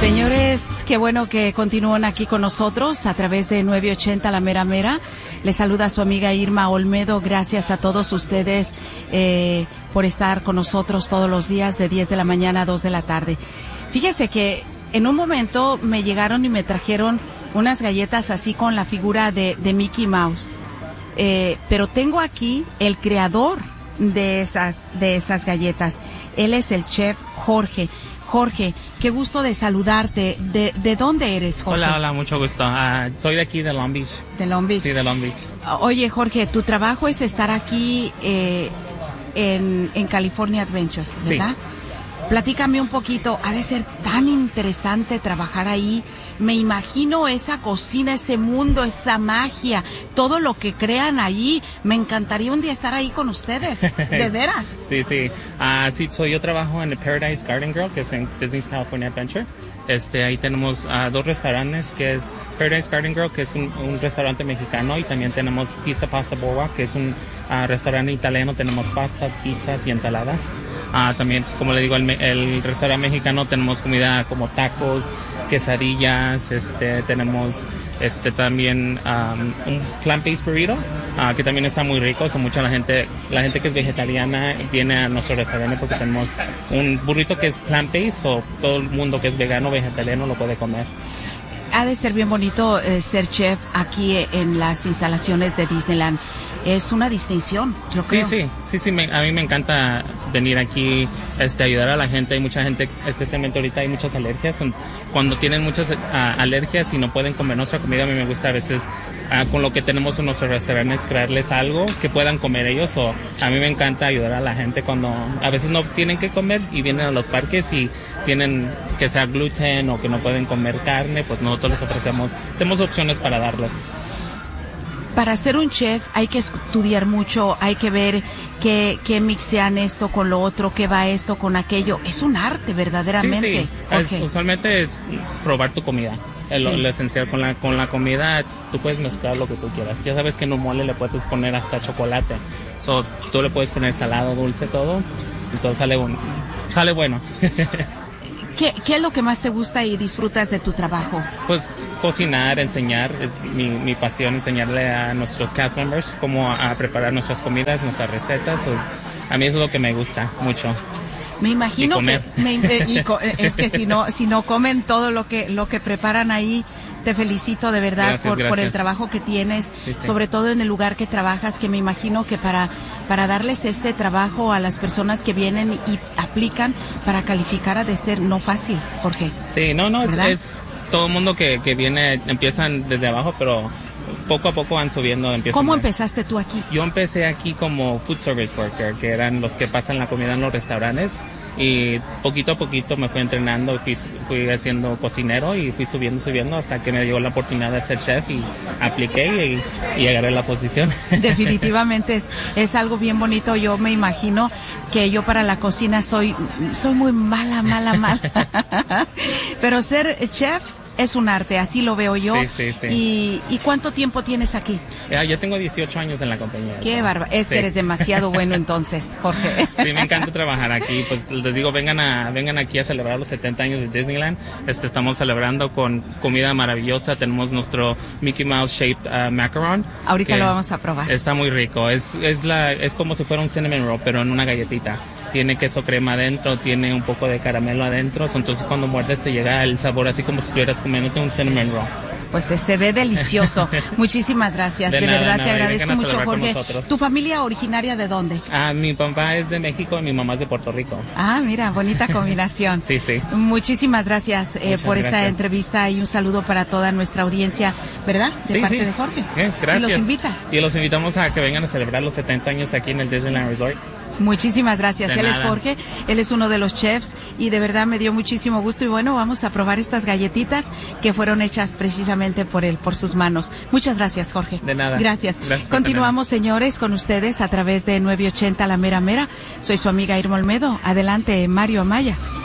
Señores, qué bueno que continúan aquí con nosotros a través de 980 La Mera Mera. Les saluda su amiga Irma Olmedo. Gracias a todos ustedes por estar con nosotros todos los días de 10 de la mañana a 2 de la tarde. Fíjese que en un momento me llegaron y me trajeron unas galletas así con la figura de Mickey Mouse. Pero tengo aquí el creador de esas galletas. Él es el chef Jorge. Jorge, qué gusto de saludarte. ¿De dónde eres, Jorge? Hola, mucho gusto. Soy de aquí, de Long Beach. ¿De Long Beach? Sí, de Long Beach. Oye, Jorge, tu trabajo es estar aquí en California Adventure, ¿verdad? Sí. Platícame un poquito, ha de ser tan interesante trabajar ahí. Me imagino esa cocina, ese mundo, esa magia, todo lo que crean ahí. Me encantaría un día estar ahí con ustedes, de veras. Sí. Yo trabajo en el Paradise Garden Grill, que es en Disney's California Adventure. Ahí tenemos dos restaurantes, que es Paradise Garden Grill, que es un restaurante mexicano, y también tenemos Pizza Pasta Boa, que es un restaurante italiano. Tenemos pastas, pizzas y ensaladas. También, como le digo, el restaurante mexicano tenemos comida como tacos, quesadillas, tenemos también un plant-based burrito, que también está muy rico. La gente que es vegetariana viene a nuestro restaurante porque tenemos un burrito que es plant-based, o todo el mundo que es vegano o vegetariano lo puede comer. Ha de ser bien bonito ser chef aquí en las instalaciones de Disneyland. Es una distinción, yo creo. Sí, a mí me encanta venir aquí, ayudar a la gente. Hay mucha gente, especialmente ahorita hay muchas alergias. Cuando tienen muchas alergias y no pueden comer nuestra comida, a mí me gusta a veces, con lo que tenemos en nuestros restaurantes, crearles algo que puedan comer ellos. A mí me encanta ayudar a la gente cuando a veces no tienen que comer y vienen a los parques y tienen que sea gluten o que no pueden comer carne, pues nosotros les ofrecemos, tenemos opciones para darles. Para ser un chef hay que estudiar mucho, hay que ver qué mixean esto con lo otro, qué va esto con aquello. Es un arte, verdaderamente. Sí. Okay. Usualmente es probar tu comida. Lo esencial con la comida, tú puedes mezclar lo que tú quieras. Ya sabes que en un mole le puedes poner hasta chocolate. Tú le puedes poner salado, dulce, todo. Y todo sale bueno. ¿Qué es lo que más te gusta y disfrutas de tu trabajo? Pues cocinar, enseñar, es mi pasión, enseñarle a nuestros cast members cómo a preparar nuestras comidas, nuestras recetas. A mí es lo que me gusta mucho. Me imagino que es que si no comen todo lo que preparan ahí. Te felicito de verdad por el trabajo que tienes, sobre todo en el lugar que trabajas, que me imagino que para darles este trabajo a las personas que vienen y aplican para calificar ha de ser no fácil, Jorge. Sí, no, es todo el mundo que viene, empiezan desde abajo, pero poco a poco van subiendo. ¿Cómo empezaste tú aquí? Yo empecé aquí como food service worker, que eran los que pasan la comida en los restaurantes. Y poquito a poquito me fui entrenando, fui haciendo cocinero y fui subiendo hasta que me dio la oportunidad de ser chef y apliqué y agarré la posición. Definitivamente es algo bien bonito. Yo me imagino que yo para la cocina soy muy mala. Pero ser chef es un arte, así lo veo yo. Sí. ¿Y cuánto tiempo tienes aquí? Yo tengo 18 años en la compañía. Qué bárbaro. Que eres demasiado bueno entonces, Jorge. Sí, me encanta trabajar aquí. Pues les digo, vengan aquí a celebrar los 70 años de Disneyland. Estamos celebrando con comida maravillosa. Tenemos nuestro Mickey Mouse shaped macaron. Ahorita lo vamos a probar. Está muy rico. Es como si fuera un cinnamon roll, pero en una galletita. Tiene queso crema adentro, tiene un poco de caramelo adentro, entonces cuando muerdes te llega el sabor así como si estuvieras comiéndote un cinnamon roll. Pues se ve delicioso. Muchísimas gracias. De verdad te agradezco mucho, Jorge. ¿Tu familia originaria de dónde? Mi papá es de México y mi mamá es de Puerto Rico. Mira, bonita combinación. Sí. Muchísimas gracias por esta entrevista y un saludo para toda nuestra audiencia, ¿verdad? De parte de Jorge. Gracias. ¿Y los invitas? Y los invitamos a que vengan a celebrar los 70 años aquí en el Disneyland Resort. Muchísimas gracias. Él es Jorge, él es uno de los chefs y de verdad me dio muchísimo gusto y bueno, vamos a probar estas galletitas que fueron hechas precisamente por él, por sus manos. Muchas gracias, Jorge. De nada. Gracias. Continuamos, señores, con ustedes a través de 980 La Mera Mera. Soy su amiga Irma Olmedo. Adelante, Mario Amaya.